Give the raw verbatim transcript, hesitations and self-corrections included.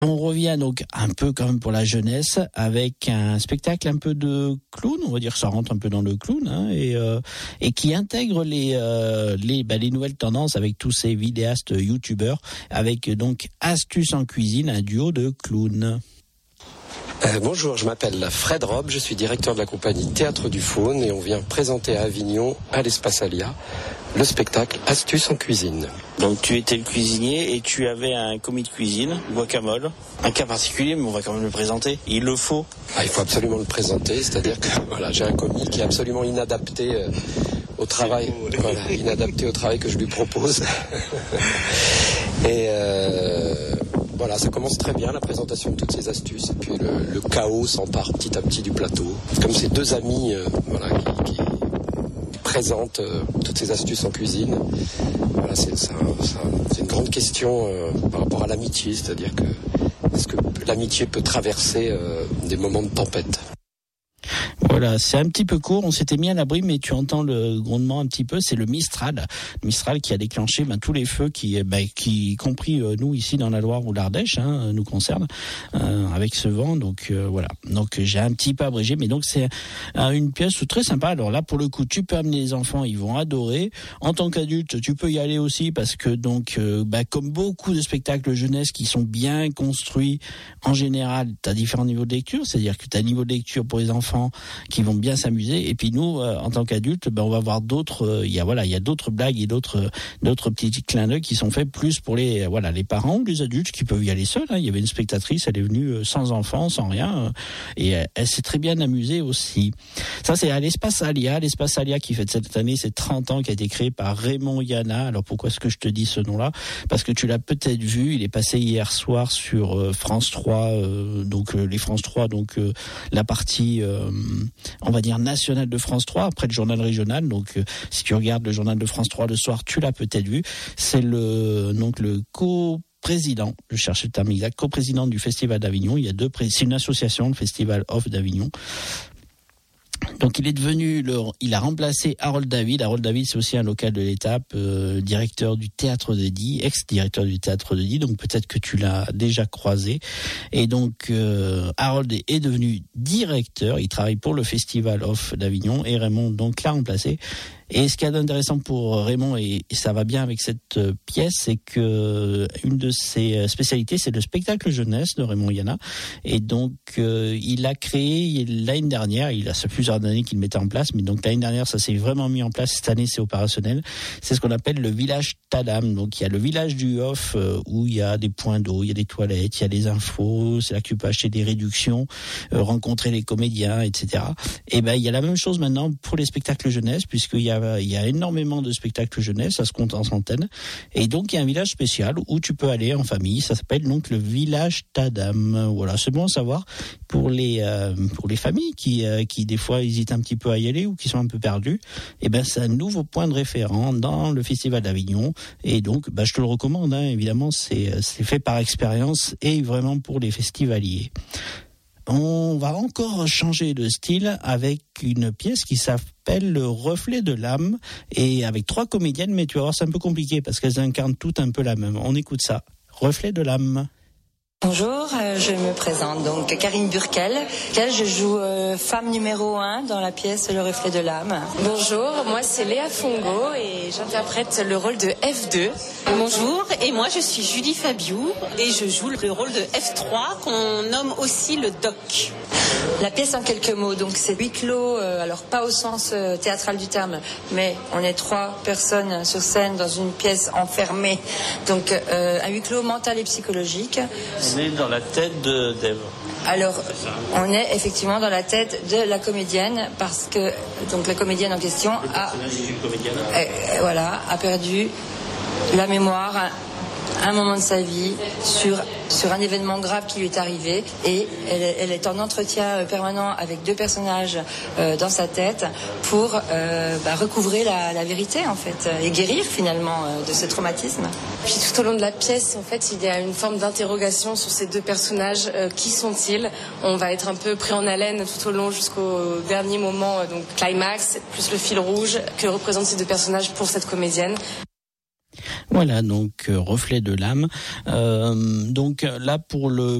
On revient donc un peu quand même pour la jeunesse avec un spectacle un peu de clown, on va dire que ça rentre un peu dans le clown, hein, et euh, et qui intègre les euh, les bah, les nouvelles tendances avec tous ces vidéastes youtubeurs, avec donc Astuces en cuisine, un duo de clowns. Euh, bonjour, je m'appelle Fred Rob, je suis directeur de la compagnie Théâtre du Faune et on vient présenter à Avignon, à l'Espace Alia, le spectacle Astuces en cuisine. Donc tu étais le cuisinier et tu avais un commis de cuisine, guacamole, un cas particulier, mais on va quand même le présenter. Il le faut. Ah, il faut absolument le présenter, c'est-à-dire que voilà, j'ai un commis qui est absolument inadapté euh, au travail, voilà, inadapté au travail que je lui propose. et euh, voilà, ça commence très bien, la présentation de toutes ces astuces, et puis le, le chaos s'empare petit à petit du plateau. Comme ces deux amis, euh, voilà, qui, qui présentent euh, toutes ces astuces en cuisine. Voilà, c'est, c'est, un, c'est, un, c'est une grande question euh, par rapport à l'amitié, c'est-à-dire que est-ce que l'amitié peut traverser euh, des moments de tempête? Voilà, c'est un petit peu court, on s'était mis à l'abri, mais tu entends le grondement un petit peu, c'est le Mistral. Le Mistral qui a déclenché ben, tous les feux, qui, ben, qui y compris euh, nous ici dans la Loire ou l'Ardèche, hein, nous concerne, euh, avec ce vent. Donc euh, voilà, donc j'ai un petit peu abrégé, mais donc c'est euh, une pièce très sympa. Alors là, pour le coup, tu peux amener les enfants, ils vont adorer. En tant qu'adulte, tu peux y aller aussi, parce que donc, euh, ben, comme beaucoup de spectacles jeunesse qui sont bien construits, en général, tu as différents niveaux de lecture, c'est-à-dire que tu as un niveau de lecture pour les enfants qui vont bien s'amuser, et puis nous euh, en tant qu'adultes ben on va voir d'autres il euh, y a voilà il y a d'autres blagues et d'autres euh, d'autres petits clins d'œil qui sont faits plus pour les euh, voilà les parents ou les adultes qui peuvent y aller seuls, hein. Il y avait une spectatrice, elle est venue euh, sans enfant, sans rien, euh, et euh, elle s'est très bien amusée aussi. Ça c'est à l'Espace Alia, l'Espace Alia qui fête cette année ses trente ans, qui a été créé par Raymond Yana. Alors pourquoi est-ce que je te dis ce nom-là? Parce que tu l'as peut-être vu, il est passé hier soir sur euh, France trois, euh, donc euh, les France trois, donc euh, la partie euh, on va dire national de France trois, après le journal régional. Donc euh, si tu regardes le journal de France trois le soir, tu l'as peut-être vu. C'est le donc le co président, je cherche le terme exact, co-président du Festival d'Avignon. Il y a deux, c'est une association, le Festival Off d'Avignon. Donc il est devenu, le, il a remplacé Harold David. Harold David, c'est aussi un local de l'étape, euh, directeur du Théâtre de Die, ex-directeur du Théâtre de Die, donc peut-être que tu l'as déjà croisé. Et donc euh, Harold est, est devenu directeur, il travaille pour le Festival Off d'Avignon, et Raymond donc l'a remplacé. Et ce qui est intéressant pour Raymond, et ça va bien avec cette pièce, c'est que une de ses spécialités, c'est le spectacle jeunesse de Raymond Yana. Et donc, euh, il a créé l'année dernière, il a ça plusieurs années qu'il mettait en place, mais donc l'année dernière, ça s'est vraiment mis en place. Cette année, c'est opérationnel. C'est ce qu'on appelle le village Tadam. Donc, il y a le village du Off euh, où il y a des points d'eau, il y a des toilettes, il y a des infos. C'est là que tu peux acheter des réductions, euh, rencontrer les comédiens, et cetera. Et ben, il y a la même chose maintenant pour les spectacles jeunesse, puisqu'il y a il y a énormément de spectacles jeunesse, ça se compte en centaines. Et donc, il y a un village spécial où tu peux aller en famille. Ça s'appelle donc le village Tadam. Voilà, c'est bon à savoir pour les, euh, pour les familles qui, euh, qui, des fois, hésitent un petit peu à y aller ou qui sont un peu perdus. Et ben, c'est un nouveau point de référent dans le Festival d'Avignon. Et donc, ben, je te le recommande, hein, évidemment, c'est, c'est fait par expérience et vraiment pour les festivaliers. On va encore changer de style avec une pièce qui s'appelle Le Reflet de l'âme, et avec trois comédiennes, mais tu vas voir, c'est un peu compliqué parce qu'elles incarnent toutes un peu la même. On écoute ça. Reflet de l'âme. Bonjour, euh, je me présente donc Karine Burkel, laquelle je joue euh, femme numéro un dans la pièce Le Reflet de l'âme. Bonjour, moi c'est Léa Fongo et j'interprète le rôle de F deux. Bonjour, et moi je suis Julie Fabiou et je joue le rôle de F trois qu'on nomme aussi le doc. La pièce en quelques mots, donc c'est huis clos, euh, alors pas au sens euh, théâtral du terme, mais on est trois personnes sur scène dans une pièce enfermée, donc euh, un huis clos mental et psychologique. On est dans la tête de d'Ève. Alors, on est effectivement dans la tête de la comédienne, parce que donc la comédienne en question a, euh, voilà, a perdu la mémoire à un moment de sa vie sur, sur un événement grave qui lui est arrivé, et elle, elle est en entretien permanent avec deux personnages euh, dans sa tête pour euh, bah, recouvrer la, la vérité en fait, et guérir finalement euh, de ce traumatisme. Puis tout au long de la pièce, en fait, il y a une forme d'interrogation sur ces deux personnages. Euh, qui sont-ils? On va être un peu pris en haleine tout au long jusqu'au dernier moment, euh, donc climax, plus le fil rouge que représentent ces deux personnages pour cette comédienne. Voilà, donc euh, reflet de l'âme. Euh, donc là pour le